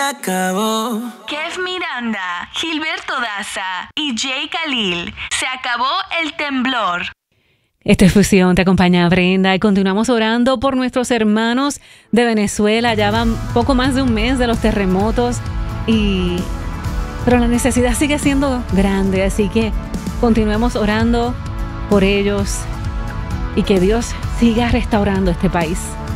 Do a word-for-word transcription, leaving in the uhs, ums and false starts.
acabó. Kev Miranda, Gilberto Daza y Jay Khalil. Se acabó el temblor. Esta es Fusión, te acompaña Brenda y continuamos orando por nuestros hermanos de Venezuela. Ya van poco más de un mes de los terremotos, y pero la necesidad sigue siendo grande, así que continuemos orando por ellos y que Dios siga restaurando este país.